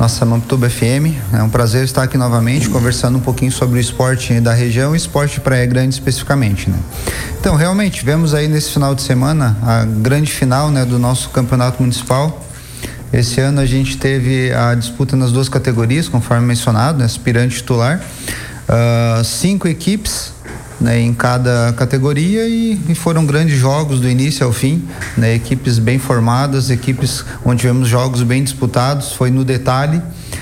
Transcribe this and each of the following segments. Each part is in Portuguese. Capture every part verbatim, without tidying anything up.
nossa Mamptuba F M. É um prazer estar aqui novamente conversando um pouquinho sobre o esporte da região e esporte Praia Grande especificamente, né? Então, realmente, tivemos aí nesse final de semana a grande final, né, do nosso campeonato municipal. Esse ano a gente teve a disputa nas duas categorias, conforme mencionado, né, aspirante titular. Uh, cinco equipes, né, em cada categoria e, e foram grandes jogos do início ao fim, né, equipes bem formadas, equipes onde tivemos jogos bem disputados, foi no detalhe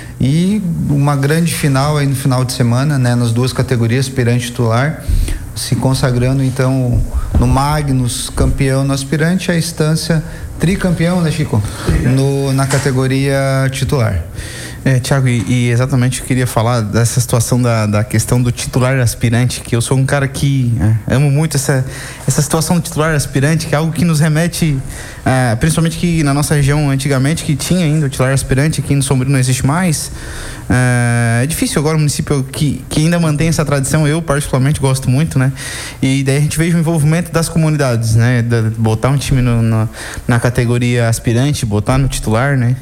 e uma grande final aí no final de semana, né, nas duas categorias, aspirante titular, se consagrando então no Magnus campeão no aspirante, a Estância tricampeão, né, Chico? No, na categoria titular. É, Thiago, e, e exatamente eu queria falar dessa situação da, da questão do titular aspirante, que eu sou um cara que é, amo muito essa, essa situação do titular aspirante, que é algo que nos remete, é, principalmente que na nossa região antigamente, que tinha ainda o titular aspirante, aqui no Sombrio não existe mais. É, é difícil agora o município que, que ainda mantém essa tradição, eu particularmente gosto muito, né? E daí a gente veja o envolvimento das comunidades, né? Da, botar um time no, no, na categoria aspirante, botar no titular, né?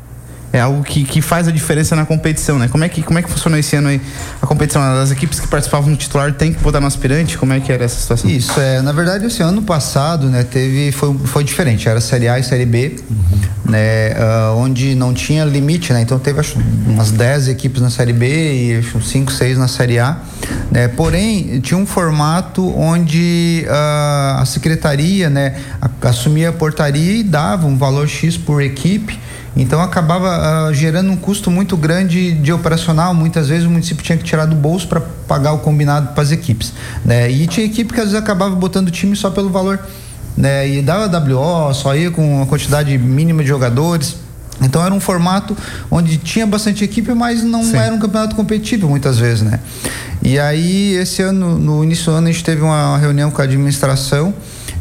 É algo que, que faz a diferença na competição, né? Como é que, como é que funcionou esse ano aí a competição? As equipes que participavam no titular tem que botar no aspirante? Como é que era essa situação? Isso, é, na verdade, esse ano passado, né, teve, foi, foi diferente, era Série A e Série B, uhum. né, uh, onde não tinha limite, né? Então teve acho, umas dez equipes na Série B e acho, cinco, seis na Série A, né? Porém, tinha um formato onde uh, a secretaria, né, a, assumia a portaria e dava um valor X por equipe. Então acabava uh, gerando um custo muito grande de operacional. Muitas vezes o município tinha que tirar do bolso para pagar o combinado para as equipes, né? E tinha equipe que às vezes acabava botando time só pelo valor, né? E dava W O, só ia com uma quantidade mínima de jogadores. Então era um formato onde tinha bastante equipe, mas não Sim. era um campeonato competitivo muitas vezes, né? E aí esse ano, no início do ano, a gente teve uma reunião com a administração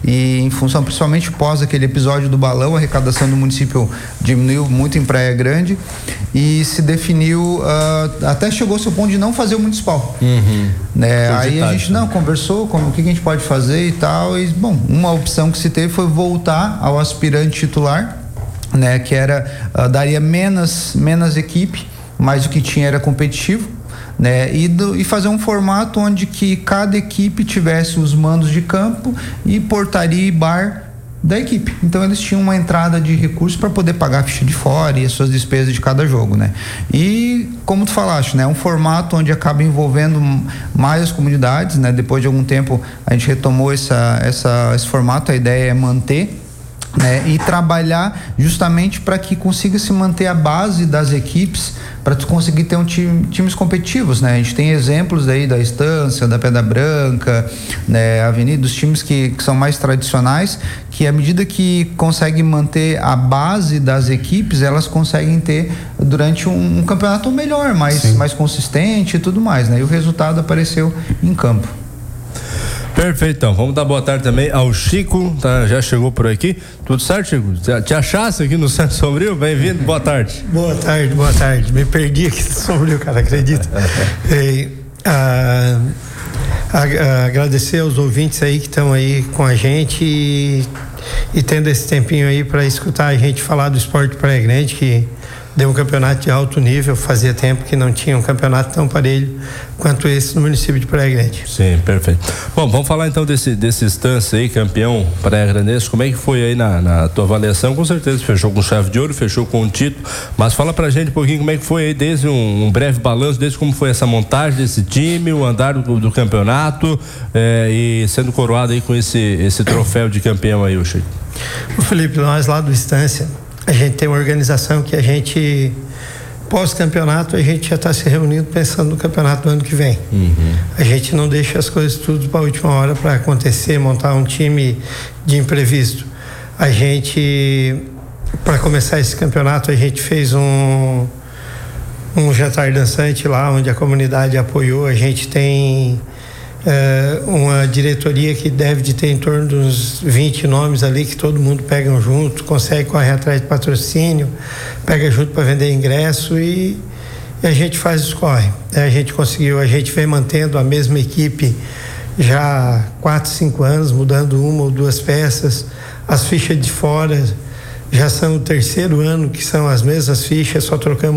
e em função, principalmente pós aquele episódio do balão, a arrecadação do município diminuiu muito em Praia Grande e se definiu, uh, até chegou-se ao ponto de não fazer o municipal. Uhum. Né? Aí a gente não conversou com o que a gente pode fazer e tal, e bom, uma opção que se teve foi voltar ao aspirante titular, né? Que era, uh, daria menos, menos equipe, mas o que tinha era competitivo. Né, e, do, e fazer um formato onde que cada equipe tivesse os mandos de campo e portaria e bar da equipe. Então eles tinham uma entrada de recursos para poder pagar a ficha de fora e as suas despesas de cada jogo, né? E como tu falaste, né, um formato onde acaba envolvendo mais as comunidades, né? Depois de algum tempo a gente retomou essa, essa, esse formato, a ideia é manter, né, e trabalhar justamente para que consiga se manter a base das equipes, para tu conseguir ter um time, times competitivos, né? A gente tem exemplos aí da Estância, da Pedra Branca, né, Avenida, dos times que, que são mais tradicionais, que à medida que conseguem manter a base das equipes, elas conseguem ter durante um, um campeonato melhor, mais, mais consistente e tudo mais, né? E o resultado apareceu em campo. Perfeito, então, vamos dar boa tarde também ao Chico, tá, já chegou por aqui, tudo certo, Chico? Te achasse aqui no Centro Sombrio? Bem-vindo, boa tarde. Boa tarde, boa tarde, me perdi aqui no Sombrio, cara, acredita? e, a, a, a, agradecer aos ouvintes aí que estão aí com a gente e, e tendo esse tempinho aí para escutar a gente falar do esporte Praia Grande, que deu um campeonato de alto nível, fazia tempo que não tinha um campeonato tão parelho quanto esse no município de Praia Grande. Sim, perfeito. Bom, vamos falar então desse, desse Estância aí, campeão Praia Grandense. Como é que foi aí na, na tua avaliação? Com certeza fechou com chave de ouro, fechou com um título, mas fala pra gente um pouquinho como é que foi aí, desde um, um breve balanço, desde como foi essa montagem desse time, o andar do, do campeonato, é, e sendo coroado aí com esse, esse troféu de campeão aí, o Chico. O Felipe, nós lá do Estância, a gente tem uma organização que a gente, pós-campeonato, a gente já está se reunindo pensando no campeonato do ano que vem. Uhum. A gente não deixa as coisas tudo para a última hora para acontecer, montar um time de imprevisto. A gente, para começar esse campeonato, a gente fez um, um jantar dançante lá, onde a comunidade apoiou. A gente tem é, uma diretoria que deve de ter em torno de uns vinte nomes ali, que todo mundo pega junto, consegue correr atrás de patrocínio, pega junto para vender ingresso e, e a gente faz os corre. A gente conseguiu, a gente vem mantendo a mesma equipe já há quatro, cinco anos, mudando uma ou duas peças. As fichas de fora já são o terceiro ano que são as mesmas fichas, só trocamos